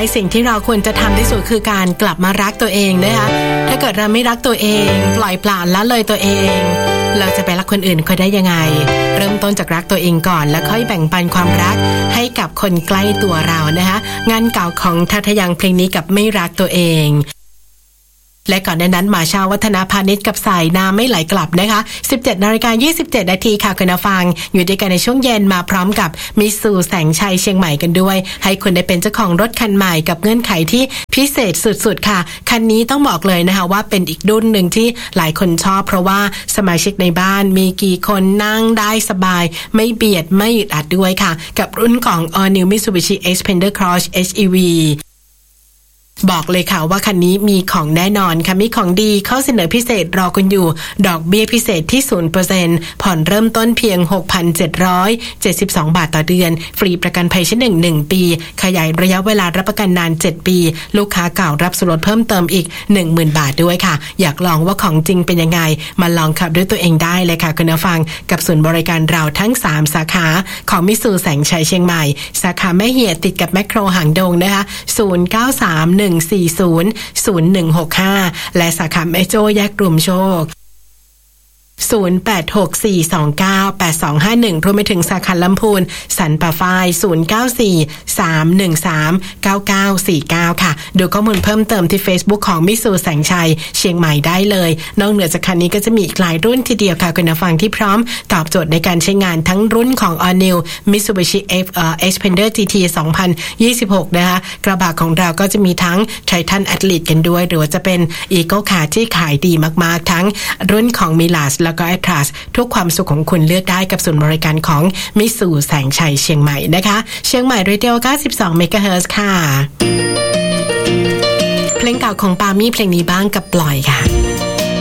สิ่งที่เราควรจะทำที่สุดคือการกลับมารักตัวเองนะคะถ้าเกิดเราไม่รักตัวเองปล่อยปละละเลยตัวเองเราจะไปรักคนอื่นเขาได้ยังไงเริ่มต้นจากรักตัวเองก่อนแล้วค่อยแบ่งปันความรักให้กับคนใกล้ตัวเรานะคะงานเก่าของทัทยังเพลงนี้กับไม่รักตัวเองและก่อนหน้านั้นมาชาวัฒนาพาณิชย์กับสายน้ำไม่ไหลกลับนะคะ 17:27 นาทีค่ะคุณผู้ฟังอยู่ด้วยกันในช่วงเย็นมาพร้อมกับมิตซูแสงชัยเชียงใหม่กันด้วยให้คุณได้เป็นเจ้าของรถคันใหม่กับเงื่อนไขที่พิเศษสุดๆค่ะคันนี้ต้องบอกเลยนะคะว่าเป็นอีกรุ่นหนึ่งที่หลายคนชอบเพราะว่าสมาชิกในบ้านมีกี่คนนั่งได้สบายไม่เบียดไม่อึดอัดด้วยค่ะกับรุ่นของ All New Mitsubishi Xpander Cross HEVบอกเลยค่ะว่าคันนี้มีของแน่นอนค่ะมีของดีข้อเสนอพิเศษรอคุณอยู่ดอกเบี้ยพิเศษที่ 0% ผ่อนเริ่มต้นเพียง 6,772 บาทต่อเดือนฟรีประกันภัยชั้น1 ปีขยายระยะเวลารับประกันนาน7ปีลูกค้าเก่ารับส่วนลดเพิ่มเติมอีก 10,000 บาทด้วยค่ะอยากลองว่าของจริงเป็นยังไงมาลองขับด้วยตัวเองได้เลยค่ะคุณผู้ฟังกับศูนย์บริการเราทั้ง3สาขาของมิตซูแสงชัยเชียงใหม่สาขาแม่เหียดติดกับแมคโครหางดงนะคะ0931400165และสาขาแม่โจ้แยกรวมโชค0864298251รวมไปถึงสาขาลำพูนสันป่าฝ้าย0943139949ค่ะดูข้อมูลเพิ่มเติมที่ Facebook ของมิตซูแสงชัยเชียงใหม่ได้เลยนอกเหนือจากคันนี้ก็จะมีอีกหลายรุ่นทีเดียวค่ะคุณผู้ฟังที่พร้อมตอบโจทย์ในการใช้งานทั้งรุ่นของ All New Mitsubishi Xpander GT 2026นะคะกระบะของเราก็จะมีทั้ง Titan Athlete กันด้วยหรือว่าจะเป็น Eco Car ที่ขายดีมากๆทั้งรุ่นของ Milasแล้วก็ Atlas ทุกความสุขของคุณเลือกได้กับศูนย์บริการของมิตซูแสงชัยเชียงใหม่นะคะเชียงใหม่ Radio 92 MHz ค่ะเพลงเก่าของปามี่เพลงนี้บ้างกับปล่อยค่ะ